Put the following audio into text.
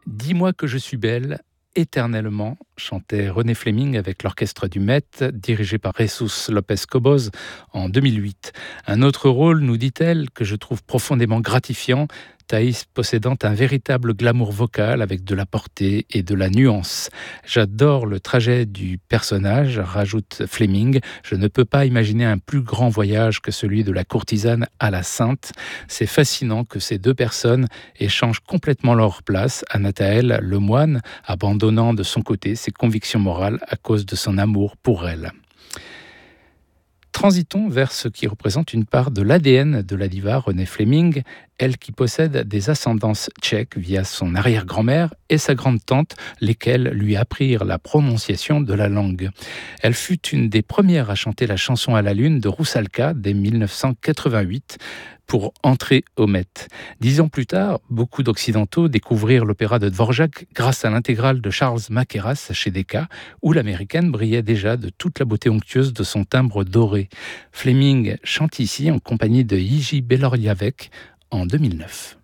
Dis-moi que je suis belle, éternellement, chantait René Fleming avec l'orchestre du Met, dirigé par Jesus Lopez Cobos en 2008. Un autre rôle, nous dit-elle, que je trouve profondément gratifiant, Thaïs possédant un véritable glamour vocal avec de la portée et de la nuance. J'adore le trajet du personnage, rajoute Fleming. Je ne peux pas imaginer un plus grand voyage que celui de la courtisane à la sainte. C'est fascinant que ces deux personnes échangent complètement leur place. Anataël, le moine, abandonnant de son côté ses convictions morales à cause de son amour pour elle. Transitons vers ce qui représente une part de l'ADN de la diva Renée Fleming, elle qui possède des ascendances tchèques via son arrière-grand-mère et sa grande-tante, lesquelles lui apprirent la prononciation de la langue. Elle fut une des premières à chanter la chanson à la lune de Roussalka dès 1988 pour entrer au Met. 10 ans plus tard, beaucoup d'Occidentaux découvrirent l'opéra de Dvorak grâce à l'intégrale de Charles Mackerras chez Decca, où l'américaine brillait déjà de toute la beauté onctueuse de son timbre doré. Fleming chante ici en compagnie de Jiří Belohlávek en 2009.